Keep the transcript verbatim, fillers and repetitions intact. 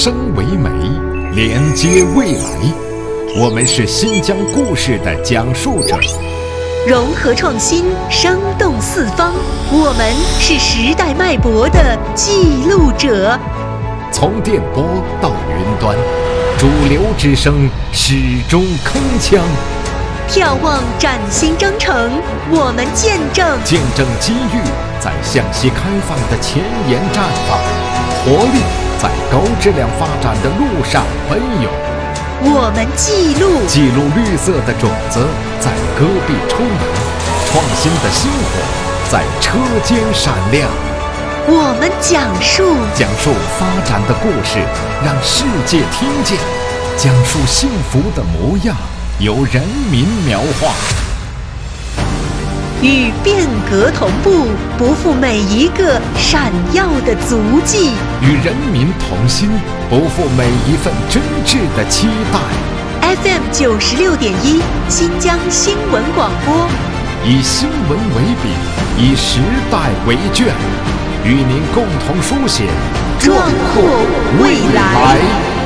生为美，连接未来。我们是新疆故事的讲述者， 融合创新，生动四方。我们是时代脉搏的记录者。 从电波到云端，主流之声始终铿锵。 眺望崭新征程，我们见证见证机遇在向西开放的前沿绽放，活力在高质量发展的路上奔涌。 我们记录记录绿色的种子在戈壁抽芽，创新的星火在车间闪亮。 我们讲述讲述发展的故事，让世界听见；讲述幸福的模样，由人民描画。 与变革同步，不负每一个闪耀的足迹； 与人民同心，不负每一份真挚的期待。 F M 九十六点一，新疆新闻广播， 以新闻为笔，以时代为卷，与您共同书写壮阔未来。